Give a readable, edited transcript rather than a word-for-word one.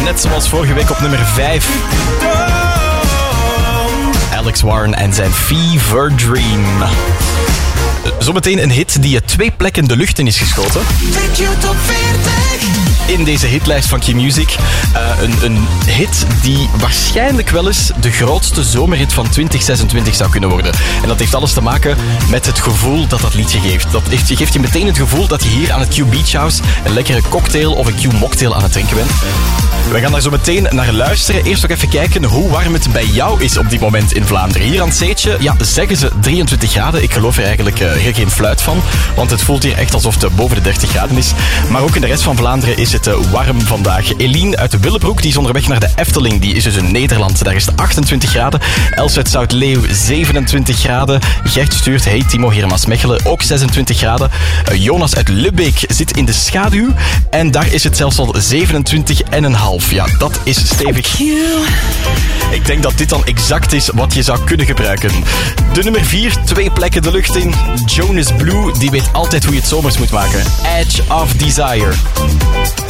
Net zoals vorige week op nummer 5. Alex Warren en zijn Fever Dream. Zometeen een hit die 2 plekken de lucht in is geschoten. In deze hitlijst van Q-Music. Een hit die waarschijnlijk wel eens de grootste zomerhit van 2026 zou kunnen worden. En dat heeft alles te maken met het gevoel dat liedje geeft. Dat geeft je meteen het gevoel dat je hier aan het Q Beach House een lekkere cocktail of een Q-mocktail aan het drinken bent. We gaan daar zo meteen naar luisteren. Eerst nog even kijken hoe warm het bij jou is op dit moment in Vlaanderen. Hier aan het Zeetje, zeggen ze 23 graden. Ik geloof er eigenlijk geen fluit van, want het voelt hier echt alsof het boven de 30 graden is. Maar ook in de rest van Vlaanderen is het warm vandaag. Eline uit de Willebroek, die is onderweg naar de Efteling. Die is dus in Nederland. Daar is het 28 graden. Els uit Zoutleeuw, 27 graden. Gert stuurt, hey Timo, hier in Maasmechelen, ook 26 graden. Jonas uit Lubbeek zit in de schaduw. En daar is het zelfs al 27,5. Ja, dat is stevig. Ik denk dat dit dan exact is wat je zou kunnen gebruiken. De nummer 4, 2 plekken de lucht in. Jonas Blue, die weet altijd hoe je het zomers moet maken. Edge of Desire.